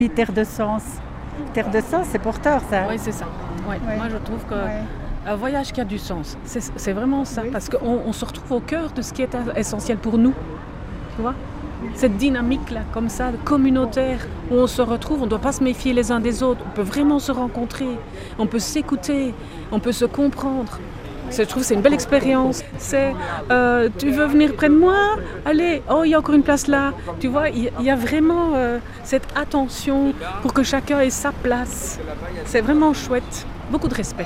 Terre de Sens. Terre de Sens, c'est porteur, ça. Oui, c'est ça. Ouais. Ouais. Moi, je trouve que Ouais. un voyage qui a du sens, c'est vraiment ça. Oui. Parce qu'on se retrouve au cœur de ce qui est essentiel pour nous. Tu vois ? Cette dynamique-là, comme ça, communautaire, où on se retrouve, on ne doit pas se méfier les uns des autres. On peut vraiment se rencontrer, on peut s'écouter, on peut se comprendre. Je trouve que c'est une belle expérience. C'est tu veux venir près de moi ? Allez, oh, il y a encore une place là. Tu vois, il y a vraiment cette attention pour que chacun ait sa place. C'est vraiment chouette. Beaucoup de respect.